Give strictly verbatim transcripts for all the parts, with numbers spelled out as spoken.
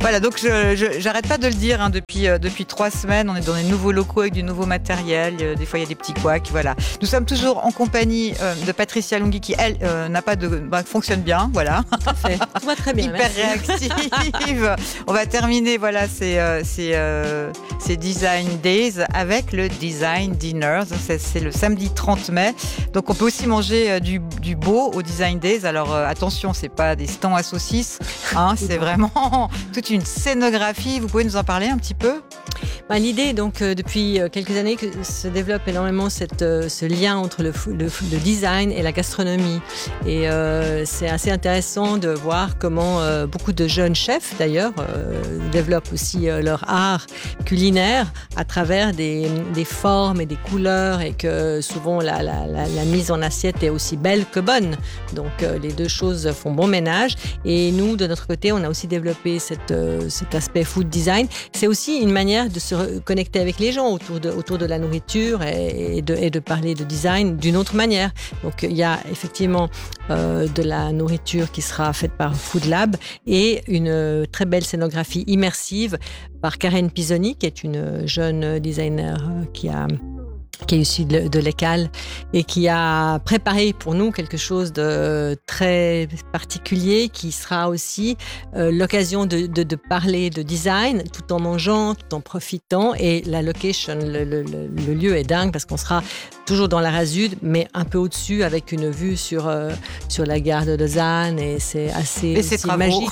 Voilà, donc je, je, j'arrête pas de le dire hein, depuis, euh, depuis trois semaines. On est dans des nouveaux locaux avec du nouveau matériel. Euh, des fois, il y a des petits couacs. Voilà. Nous sommes toujours en compagnie euh, de Patricia Longhi qui, elle, euh, n'a pas de, bah, fonctionne bien. Voilà. Parfait. Tout va très bien. Hyper merci. réactive. On va terminer voilà, ces, euh, ces, euh, ces Design Days avec le Design Dinner. C'est, c'est le samedi trente mai. Donc, on peut aussi manger euh, du, du beau au Design Days. Alors, euh, attention, c'est pas des stands à saucisses. Hein, c'est vraiment toute une scénographie. Vous pouvez nous en parler un petit peu ? Bah, l'idée, donc, euh, depuis quelques années, que se développe énormément cette, euh, ce lien entre le, le, le design et la gastronomie. Et euh, c'est assez intéressant de voir comment euh, beaucoup de jeunes chefs, d'ailleurs, euh, développent aussi euh, leur art culinaire à travers des, des formes et des couleurs, et que souvent la, la, la, la mise en assiette est aussi belle que bonne. Donc, euh, les deux choses font bon ménage. Et nous, de notre côté, on a aussi développé cette, euh, cet aspect food design. C'est aussi une manière de se connecter avec les gens autour de, autour de la nourriture et, et, de, et de parler de design d'une autre manière. Donc, il y a effectivement euh, de la nourriture qui sera faite par Food Lab et une très belle scénographie immersive par Karen Pisoni, qui est une jeune designer qui a qui est issue de, de l'E C A L et qui a préparé pour nous quelque chose de très particulier qui sera aussi euh, l'occasion de, de, de parler de design tout en mangeant, tout en profitant. Et la location, le, le, le lieu est dingue parce qu'on sera toujours dans la Rasude, mais un peu au-dessus avec une vue sur, euh, sur la gare de Lausanne, et c'est assez, et c'est assez magique.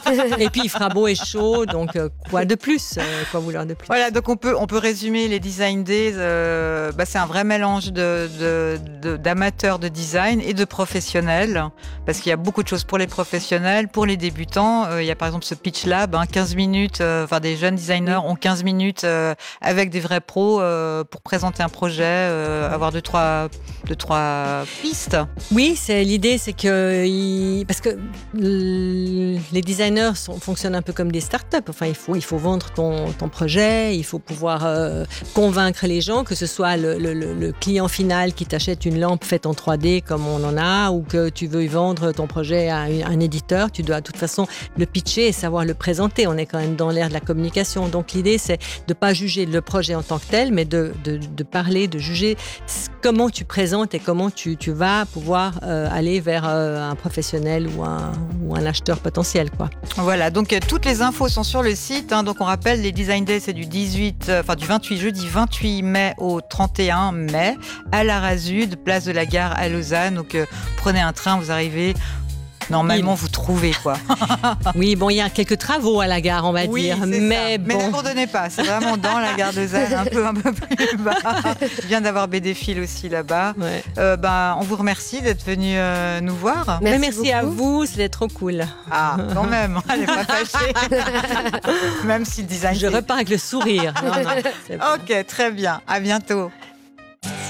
Et puis il fera beau et chaud, donc euh, quoi de plus euh, quoi vouloir de plus. Voilà, donc on peut, on peut résumer les Design Days, euh, bah c'est un vrai mélange de, de, de, d'amateurs de design et de professionnels, parce qu'il y a beaucoup de choses pour les professionnels, pour les débutants. Euh, il y a par exemple ce Pitch Lab, hein, quinze minutes, euh, enfin des jeunes designers ont quinze minutes euh, avec des vrais pros euh, pour présenter un projet, euh, avoir deux trois, deux, trois pistes. Oui, c'est, l'idée c'est que, il, parce que les designers sont, fonctionnent un peu comme des startups. Enfin, il faut, il faut vendre ton, ton projet, il faut pouvoir euh, convaincre les gens, que ce soit le, le, le client final qui t'achète une lampe faite en trois D comme on en a, ou que tu veux vendre ton projet à un, un éditeur, tu dois de toute façon le pitcher et savoir le présenter. On est quand même dans l'ère de la communication. Donc l'idée c'est de ne pas juger le projet en tant que tel, mais de, de, de parler, de juger comment tu présentes et comment tu, tu vas pouvoir euh, aller vers euh, un professionnel ou un, ou un acheteur potentiel, quoi. Voilà, donc euh, toutes les infos sont sur le site, hein. Donc on rappelle, les Design Days c'est du dix-huit, euh, enfin du vingt-huit, jeudi vingt-huit mai au trente et un mai à la Rasude, place de la Gare à Lausanne. Donc euh, prenez un train, vous arrivez. Normalement, vous trouvez, quoi. Oui, bon, il y a quelques travaux à la gare, on va oui, dire. Mais ça. bon. Mais n'abandonnez pas, c'est vraiment dans la gare de Lausanne, un peu, un peu plus bas. Je viens d'avoir Bédéphile aussi là-bas. Ouais. Euh, ben, on vous remercie d'être venu euh, nous voir. Merci, merci à vous, c'était trop cool. Ah, quand même, elle n'est pas fâchée. Même si le design... Je repars avec le sourire. Non, non, ok, très bien. À bientôt.